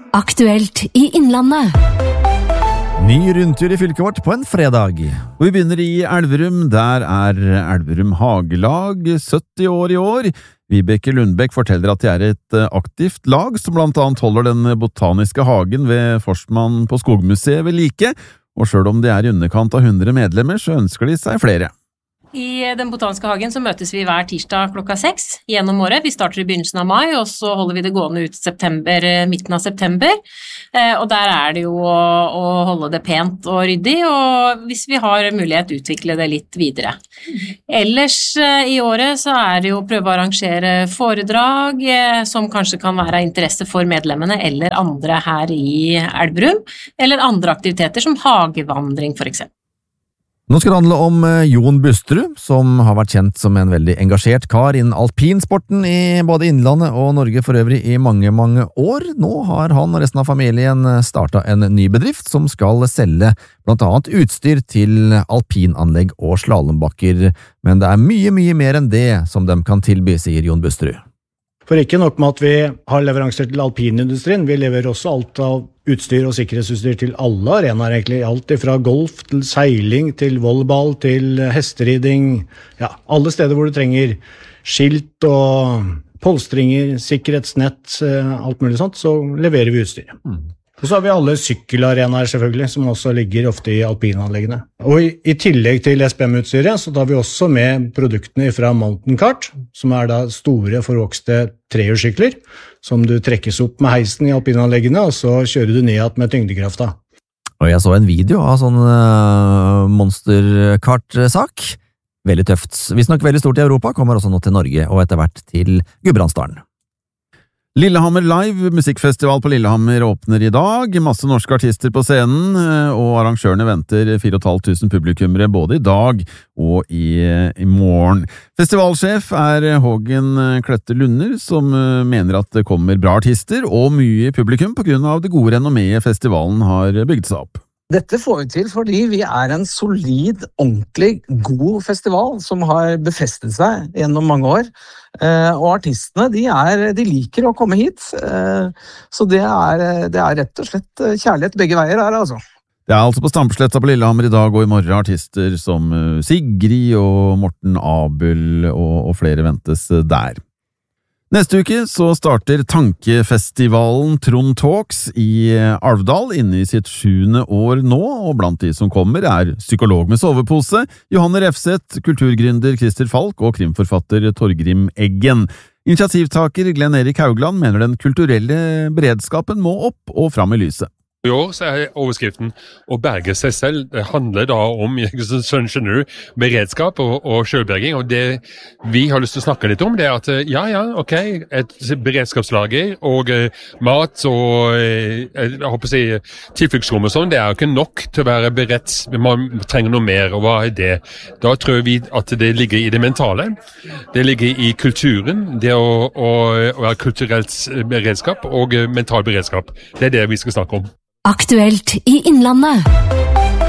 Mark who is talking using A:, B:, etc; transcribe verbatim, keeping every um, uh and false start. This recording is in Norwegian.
A: Aktuelt i Innlandet.
B: Ny rundtur i fylket vårt på en fredag. Og vi begynner i Elverum. Der er Elverum Hagelag sytti år i år. Vibeke Lundbekk forteller at de er et aktivt lag som blant annet holder den botaniske hagen ved Forsman på Skogmuseet ved like. Og selv om de er i underkant av hundre medlemmer, så ønsker de seg flere.
C: I den botaniske hagen så møtes vi hver tirsdag klokka seks gjennom året. Vi starter i begynnelsen av mai, og så holder vi det gående ut september, midten av september. Og der er det jo å, å holde det pent og ryddig, og hvis vi har mulighet utvikle det litt videre. Ellers i året så er det jo å prøve å arrangere foredrag som kanskje kan være av interesse for medlemmene eller andre her i Elverum, eller andre aktiviteter som hagevandring for eksempel.
B: Nå skal det handle om Jon Busterud, som har vært kjent som en veldig engasjert kar innen alpinsporten i både Innlandet og Norge for øvrig i mange, mange år. Nå har han og resten av familien startet en ny bedrift som skal selge blant annet utstyr til alpinanlegg og slalombakker, men det er mye, mye mer enn det som de kan tilby, sier Jon Busterud.
D: For ikke nok med at vi har leveranser til alpinindustrien, vi leverer også alt av utstyr og sikkerhetsutstyr til alle arenaer egentlig, alt fra golf til seiling til volleyball til hesteriding, ja, alle steder hvor du trenger skilt og polstringer, sikkerhetsnett, alt mulig sånt, så leverer vi utstyr. Mm. Og så har vi alle sykkelarenaer selvfølgelig, som også ligger ofte i alpinanleggene. Og i, i tillegg til S P M-utstyret, så tar vi også med produktene fra Mountain Kart, som er da store forvokste trehjulssykler, som du trekkes opp med heisen i alpinanleggene, og så kjører du ned igjen med tyngdekrafta.
B: Og jeg så en video av sånn uh, monsterkart-sak. Veldig tøft. Hvis nok veldig stort i Europa, kommer også nå til Norge, og etter hvert til Gudbrandsdalen. Lillehammer Live, musikkfestival på Lillehammer, åpner i dag. Masse norske artister på scenen, og arrangørene venter fire og et halvt tusen publikummere både i dag og i, i morgen. Festivalsjef er Hågen Kløtte Lunder, som mener at det kommer bra artister og mye publikum på grunn av det gode renommeet festivalen har bygd seg opp.
E: Dette får vi til fordi vi er en solid, ordentlig, god festival som har befestet seg gjennom mange år. Eh, og artistene, de, er, de liker å komme hit. Eh, så det er, det er rett og slett kjærlighet begge veier her, altså.
B: Det er altså på Stampesletta på Lillehammer i dag og i morgen artister som Sigrid og Morten Abel og, og flere ventes der. Neste uke så starter Tankefestivalen Trond Talks i Alvdal inne i sitt sjuende år nå, og blant de som kommer er psykolog med sovepose, Johanne Refseth, kulturgründer Christer Falk og krimforfatter Torgrim Eggen. Initiativtaker Glenn Erik Haugland mener den kulturelle beredskapen må opp og fram i lyset.
F: I år så er overskriften å berge seg selv. Det handler da om, sånn skjønner du, beredskap og, og selvberging. Og det vi har lyst til å snakke litt om, det er at ja, ja, ok, et beredskapslager og uh, mat og uh, jeg håper å si tilfluktsrom og sånn, det er jo ikke nok til å være beredt. Man trenger noe mer, og hva er det? Da tror vi at det ligger i det mentale. Det ligger i kulturen, det å, å, å være kulturelt beredskap og uh, mental beredskap. Det er det vi skal snakke om.
A: Aktuelt i Innlandet.